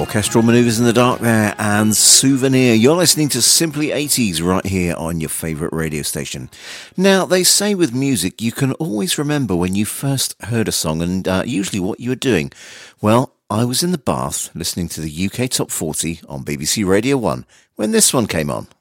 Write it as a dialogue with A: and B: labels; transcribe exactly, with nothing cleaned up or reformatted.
A: Orchestral Manoeuvres in the Dark there and Souvenir. You're listening to Simply eighties right here on your favourite radio station. Now, they say with music you can always remember when you first heard a song and uh, usually what you were doing. Well, I was in the bath listening to the U K Top forty on B B C Radio one when this one came on.